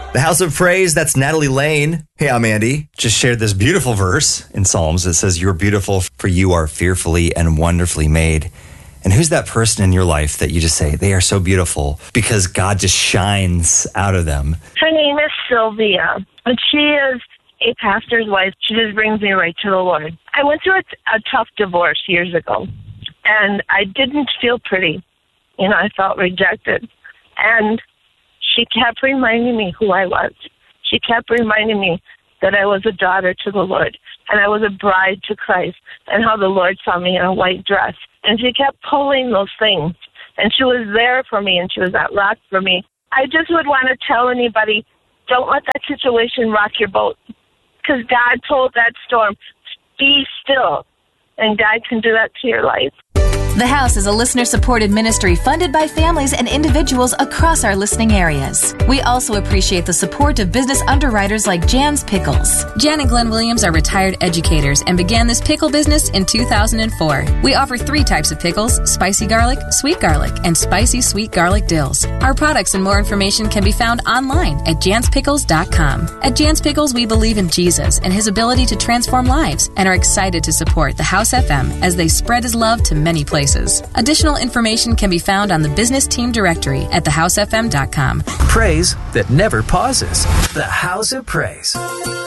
The House of Praise, that's Natalie Lane. Hey, I'm Andy. Just shared this beautiful verse in Psalms that says, "You're beautiful, for you are fearfully and wonderfully made." And who's that person in your life that you just say, they are so beautiful because God just shines out of them? Her name is Sylvia, and she is a pastor's wife. She just brings me right to the Lord. I went through a tough divorce years ago, and I didn't feel pretty. I felt rejected. And she kept reminding me who I was. She kept reminding me that I was a daughter to the Lord, and I was a bride to Christ, and how the Lord saw me in a white dress. And she kept pulling those things, and she was there for me, and she was that rock for me. I just would want to tell anybody, don't let that situation rock your boat, because God told that storm, be still, and God can do that to your life. The House is a listener-supported ministry funded by families and individuals across our listening areas. We also appreciate the support of business underwriters like Jan's Pickles. Jan and Glenn Williams are retired educators and began this pickle business in 2004. We offer 3 types of pickles: spicy garlic, sweet garlic, and spicy sweet garlic dills. Our products and more information can be found online at janspickles.com. At Jan's Pickles, we believe in Jesus and His ability to transform lives and are excited to support the House FM as they spread His love to many places. Additional information can be found on the business team directory at thehousefm.com. Praise that never pauses. The House of Praise.